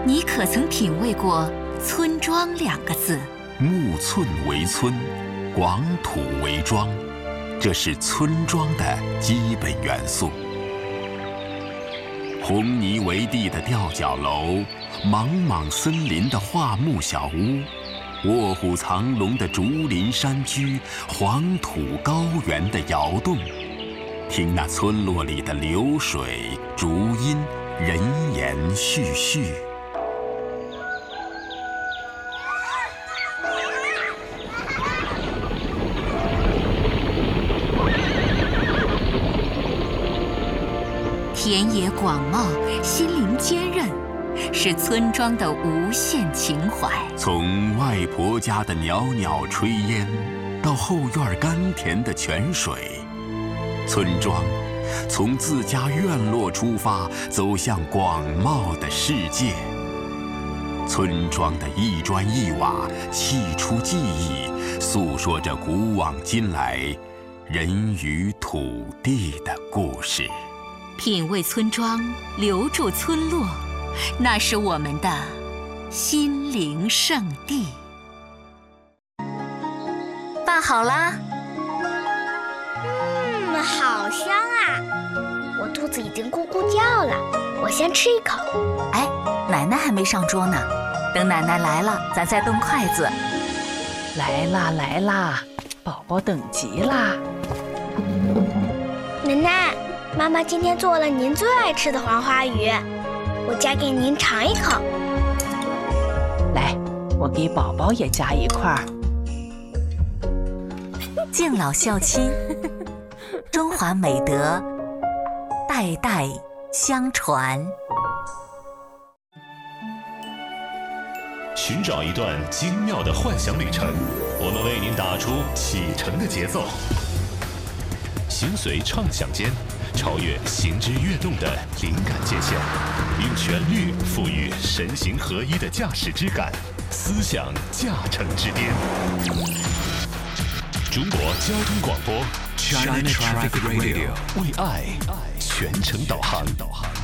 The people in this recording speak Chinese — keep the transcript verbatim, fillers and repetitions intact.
你可曾品味过“村庄”两个字？ 木寸为村，广土为庄，这是村庄的基本元素。红泥为地的吊脚楼，莽莽森林的桦木小屋，卧虎藏龙的竹林山居，黄土高原的窑洞，听那村落里的流水、竹音、人言絮絮。 田野广袤，心灵坚韧，是村庄的无限情怀。 从外婆家的袅袅炊烟，到后院甘甜的泉水，村庄从自家院落出发，走向广袤的世界。村庄的一砖一瓦，砌出记忆，诉说着古往今来人与土地的故事。 品味村庄，留住村落，那是我们的心灵圣地。饭好啦。 嗯，好香啊！我肚子已经咕咕叫了，我先吃一口。 哎，奶奶还没上桌呢，等奶奶来了，咱再动筷子。 来啦来啦，宝宝等急啦。 奶奶，妈妈今天做了您最爱吃的黄花鱼，我夹给您尝一口。 来，我给宝宝也夹一块。 敬老孝亲，中华美德代代相传。 寻找一段精妙的幻想旅程，我们为您打出启程的节奏。心随畅想间，超越行之跃动的灵感界限，用旋律赋予神形合一的驾驶之感，思想驾乘之巅。中国交通广播 China Traffic Radio 为爱全程导航。